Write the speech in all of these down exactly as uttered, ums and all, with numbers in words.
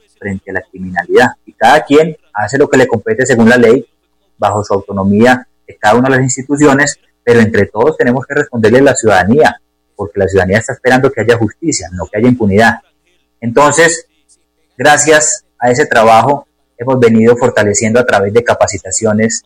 frente a la criminalidad. Y cada quien hace lo que le compete según la ley, bajo su autonomía de cada una de las instituciones, pero entre todos tenemos que responderle a la ciudadanía, porque la ciudadanía está esperando que haya justicia, no que haya impunidad. Entonces, gracias a ese trabajo, hemos venido fortaleciendo a través de capacitaciones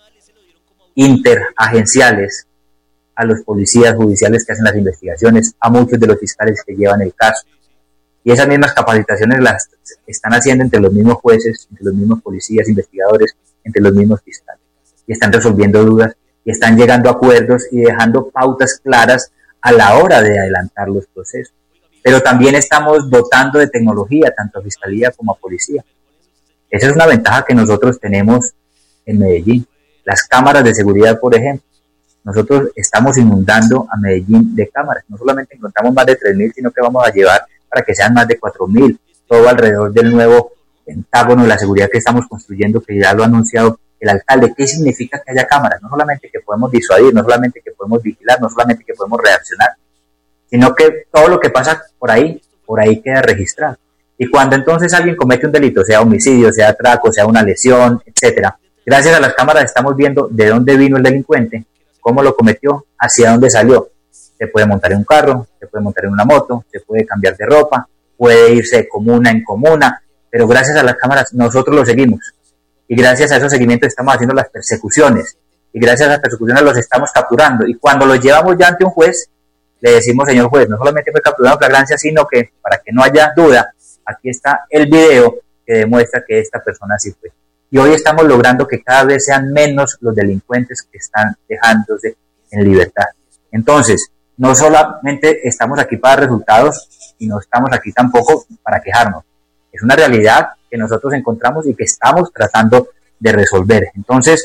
interagenciales a los policías judiciales que hacen las investigaciones, a muchos de los fiscales que llevan el caso. Y esas mismas capacitaciones las están haciendo entre los mismos jueces, entre los mismos policías, investigadores, entre los mismos fiscales. Y están resolviendo dudas y están llegando a acuerdos y dejando pautas claras a la hora de adelantar los procesos. Pero también estamos dotando de tecnología tanto a Fiscalía como a Policía. Esa es una ventaja que nosotros tenemos en Medellín. Las cámaras de seguridad, por ejemplo. Nosotros estamos inundando a Medellín de cámaras. No solamente encontramos más de tres mil, sino que vamos a llevar para que sean más de cuatro mil. Todo alrededor del nuevo pentágono de la seguridad que estamos construyendo, que ya lo ha anunciado el alcalde. ¿Qué significa que haya cámaras? No solamente que podemos disuadir, no solamente que podemos vigilar, no solamente que podemos reaccionar, sino que todo lo que pasa por ahí, por ahí queda registrado. Y cuando entonces alguien comete un delito, sea homicidio, sea atraco, sea una lesión, etcétera, gracias a las cámaras estamos viendo de dónde vino el delincuente, cómo lo cometió, hacia dónde salió. Se puede montar en un carro, se puede montar en una moto, se puede cambiar de ropa, puede irse de comuna en comuna, pero gracias a las cámaras nosotros lo seguimos. Y gracias a esos seguimientos estamos haciendo las persecuciones. Y gracias a las persecuciones los estamos capturando. Y cuando los llevamos ya ante un juez, le decimos, señor juez, no solamente fue capturado en flagrancia, sino que, para que no haya duda, aquí está el video que demuestra que esta persona sí fue. Y hoy estamos logrando que cada vez sean menos los delincuentes que están dejándose en libertad. Entonces, no solamente estamos aquí para resultados y no estamos aquí tampoco para quejarnos. Es una realidad que nosotros encontramos y que estamos tratando de resolver. Entonces,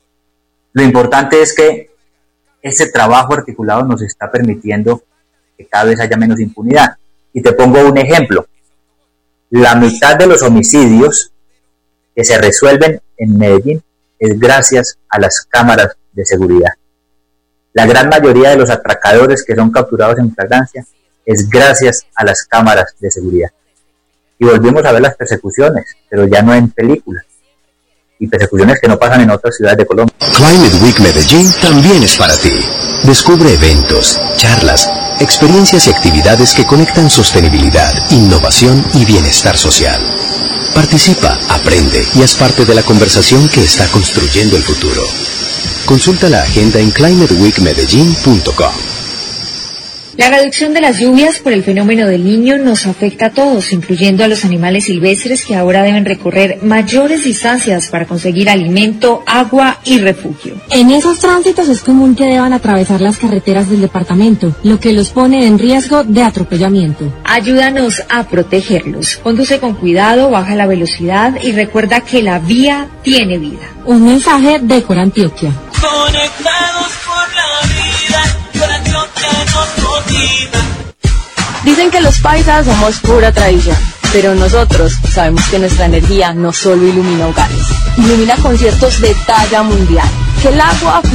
lo importante es que ese trabajo articulado nos está permitiendo que cada vez haya menos impunidad. Y te pongo un ejemplo. La mitad de los homicidios que se resuelven en Medellín es gracias a las cámaras de seguridad. La gran mayoría de los atracadores que son capturados en flagrancia es gracias a las cámaras de seguridad. Y volvimos a ver las persecuciones, pero ya no en películas. Y persecuciones que no pasan en otras ciudades de Colombia. Climate Week Medellín también es para ti. Descubre eventos, charlas, experiencias y actividades que conectan sostenibilidad, innovación y bienestar social. Participa, aprende y haz parte de la conversación que está construyendo el futuro. Consulta la agenda en climate week medellín punto com. La reducción de las lluvias por el fenómeno del Niño nos afecta a todos, incluyendo a los animales silvestres que ahora deben recorrer mayores distancias para conseguir alimento, agua y refugio. En esos tránsitos es común que deban atravesar las carreteras del departamento, lo que los pone en riesgo de atropellamiento. Ayúdanos a protegerlos. Conduce con cuidado, baja la velocidad y recuerda que la vía tiene vida. Un mensaje de Cor Antioquia. Conectados por la vida, Cor Antioquia nos motiva. Dicen que los paisas somos pura tradición, pero nosotros sabemos que nuestra energía no solo ilumina hogares, ilumina conciertos de talla mundial, que el agua